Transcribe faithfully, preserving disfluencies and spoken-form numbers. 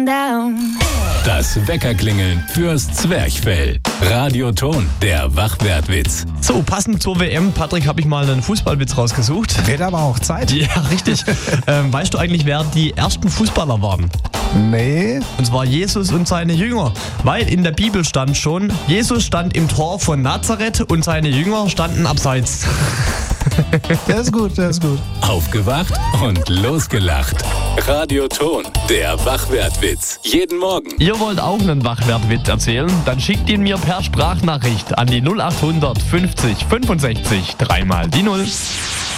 going down. Das Weckerklingeln fürs Zwerchfell. Radioton, der Wachwertwitz. So, passend zur W M, Patrick, habe ich mal einen Fußballwitz rausgesucht. Wird aber auch Zeit. Ja, richtig. ähm, weißt du eigentlich, wer die ersten Fußballer waren? Nee. Und zwar Jesus und seine Jünger. Weil in der Bibel stand schon, Jesus stand im Tor von Nazareth und seine Jünger standen abseits. Der ist gut, der ist gut. Aufgewacht und losgelacht. Radioton, der Wachwertwitz. Jeden Morgen. Ihr wollt auch einen Wachwertwitz erzählen? Dann schickt ihn mir per Sprachnachricht an die null acht hundert fünfzig fünfundsechzig dreimal die null.